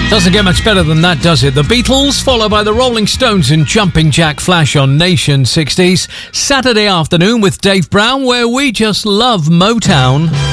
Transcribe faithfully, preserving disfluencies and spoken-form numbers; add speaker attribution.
Speaker 1: Doesn't get much better than that, does it? The Beatles, followed by the Rolling Stones and Jumping Jack Flash on Nation sixties. Saturday afternoon with Dave Brown, where we just love Motown.